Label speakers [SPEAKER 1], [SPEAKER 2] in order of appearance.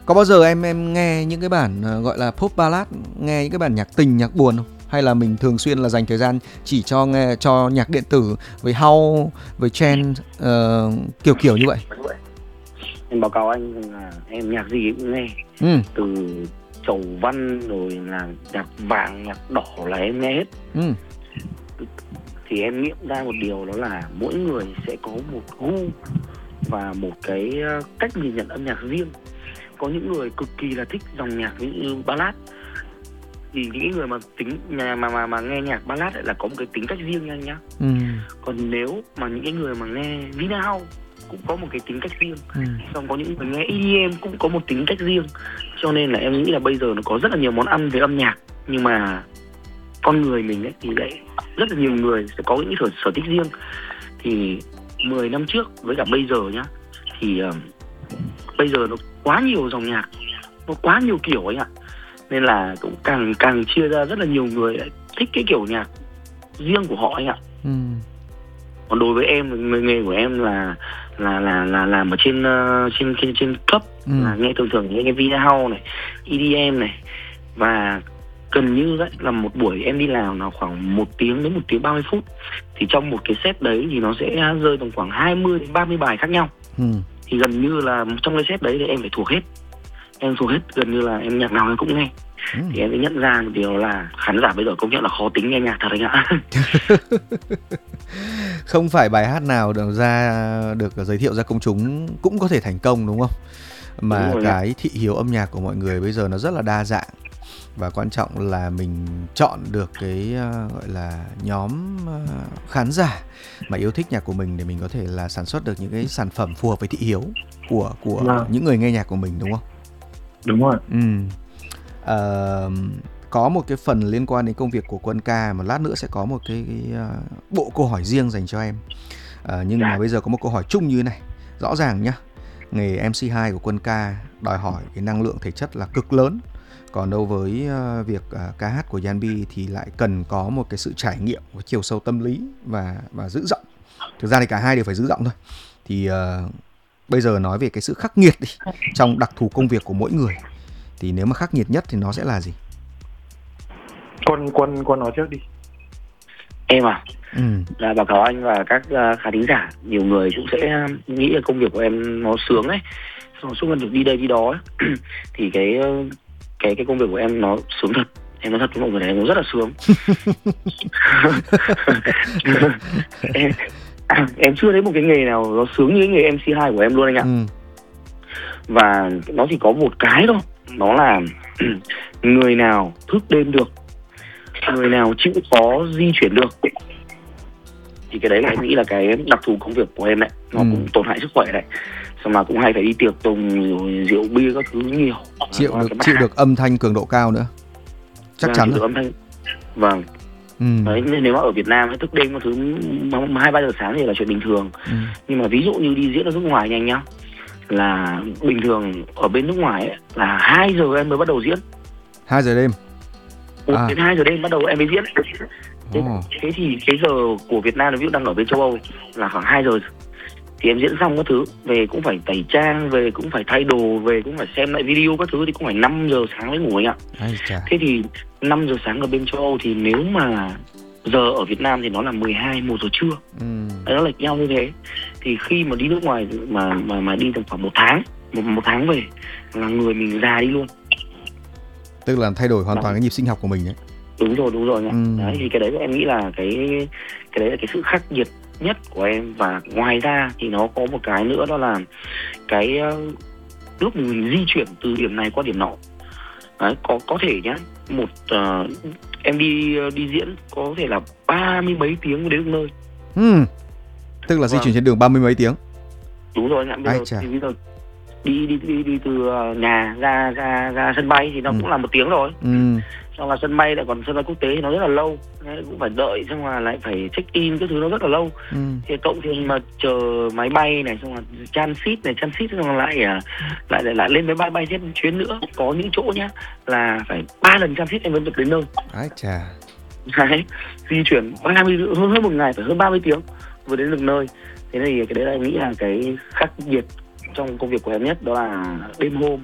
[SPEAKER 1] Có bao giờ em nghe những cái bản gọi là pop ballad, nghe những cái bản nhạc tình, nhạc buồn không? Hay là mình thường xuyên là dành thời gian chỉ cho nhạc điện tử với house, với trance, kiểu như vậy?
[SPEAKER 2] Em báo cáo anh là em nhạc gì cũng nghe. Từ chầu văn rồi là nhạc vàng, nhạc đỏ là em nghe hết. Thì em nghiệm ra một điều, đó là mỗi người sẽ có một gu và một cái cách nhìn nhận âm nhạc riêng. Có những người cực kỳ là thích dòng nhạc như ballad, thì những người mà mà nghe nhạc ballad lại là có một cái tính cách riêng nha anh nhá. Còn nếu mà những cái người mà nghe Vina House cũng có một cái tính cách riêng, xong có những người nghe EDM cũng có một tính cách riêng. Cho nên là em nghĩ là bây giờ nó có rất là nhiều món ăn về âm nhạc, nhưng mà con người mình ấy thì lại rất là nhiều người sẽ có những sở thích riêng. Thì 10 năm trước với cả bây giờ nhá, thì bây giờ nó quá nhiều dòng nhạc, nó quá nhiều kiểu anh ạ, nên là cũng càng chia ra rất là nhiều người thích cái kiểu nhạc riêng của họ anh ạ. Còn đối với em, người nghề của em là làm ở trên cấp, là nghe thường nghe cái Vina House này, EDM này, và gần như đấy là một buổi em đi làm là khoảng 1 tiếng đến 1 tiếng 30 phút, thì trong một cái set đấy thì nó sẽ rơi tầm khoảng 20 đến 30 bài khác nhau. Thì gần như là trong cái set đấy thì em phải thuộc hết, gần như là em nhạc nào em cũng nghe. Thì em mới nhận ra một điều là khán giả bây giờ công nhận là khó tính nghe nhạc thật anh ạ.
[SPEAKER 1] Không phải bài hát nào được giới thiệu ra công chúng cũng có thể thành công, đúng không? Mà cái thị hiếu âm nhạc của mọi người bây giờ nó rất là đa dạng, và quan trọng là mình chọn được cái gọi là nhóm khán giả mà yêu thích nhạc của mình để mình có thể là sản xuất được những cái sản phẩm phù hợp với thị hiếu của những người nghe nhạc của mình, đúng không?
[SPEAKER 2] Đúng rồi.
[SPEAKER 1] Có một cái phần liên quan đến công việc của Quân Ca mà lát nữa sẽ có một cái bộ câu hỏi riêng dành cho em. Nhưng mà bây giờ có một câu hỏi chung như thế này. Rõ ràng nhá, nghề MC2 của Quân Ca đòi hỏi cái năng lượng thể chất là cực lớn. Còn đâu với việc ca hát của Yanbi thì lại cần có một cái sự trải nghiệm, một chiều sâu tâm lý và giữ giọng. Thực ra thì cả hai đều phải giữ giọng thôi. Thì bây giờ nói về cái sự khắc nghiệt đi, trong đặc thù công việc của mỗi người, thì nếu mà khắc nghiệt nhất thì nó sẽ là gì?
[SPEAKER 2] Quân nói trước đi. Em là báo cáo anh và các khán thính giả, nhiều người cũng sẽ nghĩ là công việc của em nó sướng ấy, suốt ngày được đi đây đi đó ấy. Thì cái công việc của em nó sướng thật. Em nói thật với mọi người này, nó rất là sướng. Em chưa thấy một cái nghề nào nó sướng như cái nghề MC2 của em luôn anh ạ. Và nó chỉ có một cái thôi, đó là người nào thức đêm được, người nào chịu khó di chuyển được, thì cái đấy là em nghĩ là cái đặc thù công việc của em đấy. Nó cũng tổn hại sức khỏe đấy, xong mà cũng hay phải đi tiệc tùng rồi rượu bia các thứ nhiều,
[SPEAKER 1] chịu được âm thanh cường độ cao nữa, chắc chắn
[SPEAKER 2] được âm thanh. Vâng. Đấy, nếu mà ở Việt Nam thức đêm có thứ 2-3 giờ sáng thì là chuyện bình thường. Nhưng mà ví dụ như đi diễn ở nước ngoài nhanh nhá, là bình thường ở bên nước ngoài ấy, là 2 giờ em mới bắt đầu diễn.
[SPEAKER 1] 2 giờ đêm.
[SPEAKER 2] Đến 2 giờ đêm bắt đầu em mới diễn. Thế thì cái giờ của Việt Nam, ví dụ đang ở bên châu Âu là khoảng 2 giờ, thì em diễn xong các thứ về cũng phải tẩy trang, về cũng phải thay đồ, về cũng phải xem lại video các thứ, thì cũng phải 5 giờ sáng mới ngủ anh ạ. Thế thì 5 giờ sáng ở bên châu Âu thì nếu mà giờ ở Việt Nam thì nó là 1 giờ trưa. Nó lệch nhau như thế. Thì khi mà đi nước ngoài mà đi tầm khoảng 1 tháng, một tháng về là người mình già đi luôn.
[SPEAKER 1] Tức là thay đổi hoàn toàn cái nhịp sinh học của mình đấy.
[SPEAKER 2] Đúng rồi anh ạ. Đấy, thì cái đấy em nghĩ là cái đấy là cái sự khắc nghiệt nhất của em. Và ngoài ra thì nó có một cái nữa, đó là cái lúc mình di chuyển từ điểm này qua điểm nọ. Đấy, có thể nhá, em đi diễn có thể là 30 mấy tiếng mới đến được nơi.
[SPEAKER 1] Tức là di chuyển trên đường 30 mấy tiếng.
[SPEAKER 2] Đúng rồi anh ạ. Bây giờ đi từ nhà ra sân bay thì nó cũng là 1 tiếng rồi. Xong là sân bay lại còn sân bay quốc tế thì nó rất là lâu. Đấy, cũng phải đợi, xong là lại phải check in cái thứ, nó rất là lâu. Thì cộng thêm mà chờ máy bay này, xong là transit xong lại lên máy bay bay tiếp chuyến nữa. Có những chỗ nhá là phải 3 lần transit em mới được đến nơi. Đấy, di chuyển hơn một ngày, phải hơn 30 tiếng vừa đến được nơi. Thế thì cái đấy là em nghĩ là cái khắc nghiệt trong công việc của em nhất, đó là đêm hôm